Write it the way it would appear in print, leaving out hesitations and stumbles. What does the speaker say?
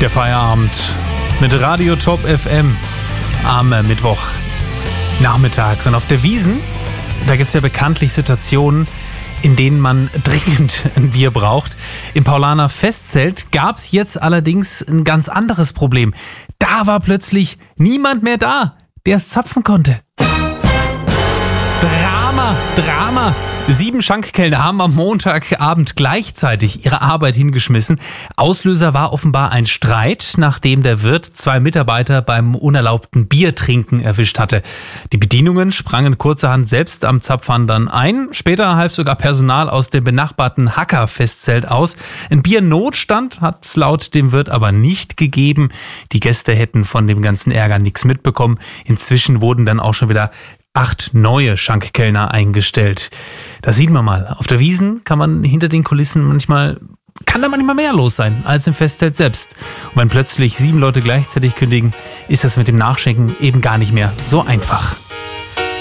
Der Feierabend mit Radio Top FM am Mittwochnachmittag. Und auf der Wiesn, da gibt es ja bekanntlich Situationen, in denen man dringend ein Bier braucht. Im Paulaner Festzelt gab es jetzt allerdings ein ganz anderes Problem. Da war plötzlich niemand mehr da, der es zapfen konnte. Drama! 7 Schankkellner haben am Montagabend gleichzeitig ihre Arbeit hingeschmissen. Auslöser war offenbar ein Streit, nachdem der Wirt 2 Mitarbeiter beim unerlaubten Biertrinken erwischt hatte. Die Bedienungen sprangen kurzerhand selbst am Zapfhahn dann ein. Später half sogar Personal aus dem benachbarten Hacker-Festzelt aus. Ein Biernotstand hat es laut dem Wirt aber nicht gegeben. Die Gäste hätten von dem ganzen Ärger nichts mitbekommen. Inzwischen wurden dann auch schon wieder 8 neue Schankkellner eingestellt. Da sieht man mal, auf der Wiesn kann da manchmal mehr los sein als im Festzelt selbst. Und wenn plötzlich 7 Leute gleichzeitig kündigen, ist das mit dem Nachschenken eben gar nicht mehr so einfach.